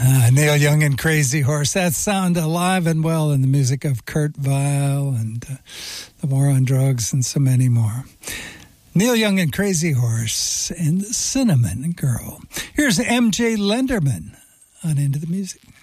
Neil Young and Crazy Horse. That sound alive and well in the music of Kurt Weill and the War on Drugs and so many more. Neil Young and Crazy Horse and the Cinnamon Girl. Here's MJ Lenderman on Into the Music.